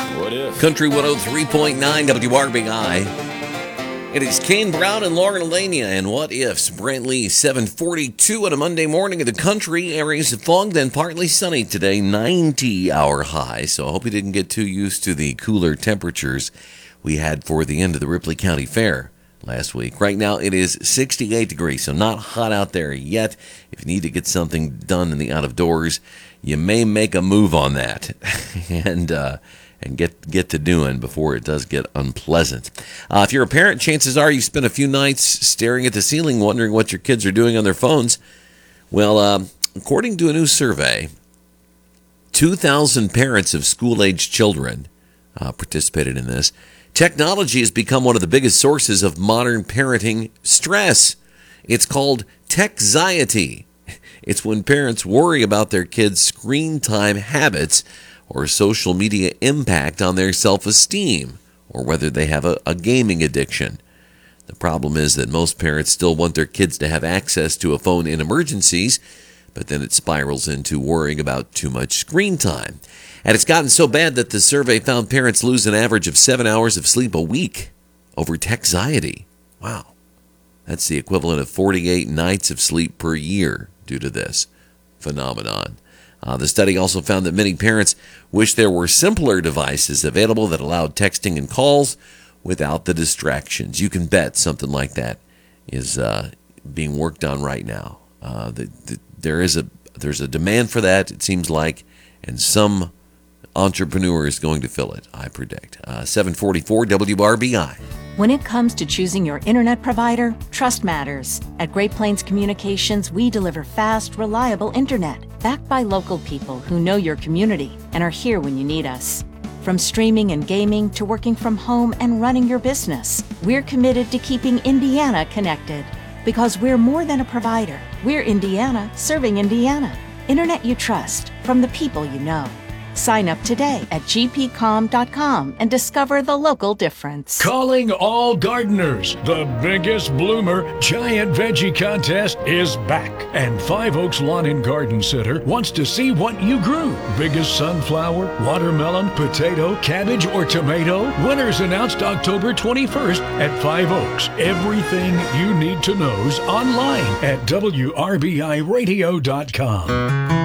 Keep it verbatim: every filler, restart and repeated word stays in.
What if? Country one oh three point nine W R B I. It is Kane Brown and Lauren Alania and What Ifs. Brent Lee, seven forty-two on a Monday morning in the country. Areas of fog, then partly sunny today, ninety hour high. So I hope you didn't get too used to the cooler temperatures we had for the end of the Ripley County Fair last week. Right now it is sixty-eight degrees, so not hot out there yet. If you need to get something done in the out of doors, you may make a move on that and uh, and get get to doing before it does get unpleasant. Uh, if you're a parent, chances are you spent a few nights staring at the ceiling wondering what your kids are doing on their phones. Well, uh, according to a new survey, two thousand parents of school-aged children uh, participated in this. Technology has become one of the biggest sources of modern parenting stress. It's called techxiety. It's when parents worry about their kids' screen time habits or social media impact on their self-esteem, or whether they have a, a gaming addiction. The problem is that most parents still want their kids to have access to a phone in emergencies, but then it spirals into worrying about too much screen time. And it's gotten so bad that the survey found parents lose an average of seven hours of sleep a week over techxiety. Wow. That's the equivalent of forty-eight nights of sleep per year due to this phenomenon. Uh, the study also found that many parents wish there were simpler devices available that allowed texting and calls without the distractions. You can bet something like that is uh, being worked on right now. Uh, the, the, there is a there's a demand for that, it seems like, and some entrepreneur is going to fill it, I predict. Uh, seven forty-four W R B I. When it comes to choosing your internet provider, trust matters. At Great Plains Communications, we deliver fast, reliable internet, backed by local people who know your community and are here when you need us. From streaming and gaming to working from home and running your business, we're committed to keeping Indiana connected. Because we're more than a provider. We're Indiana serving Indiana. Internet you trust from the people you know. Sign up today at g p com dot com and discover the local difference. Calling all gardeners. The biggest bloomer giant veggie contest is back. And Five Oaks Lawn and Garden Center wants to see what you grew. Biggest sunflower, watermelon, potato, cabbage, or tomato? Winners announced October twenty-first at Five Oaks. Everything you need to know's online at W R B I radio dot com.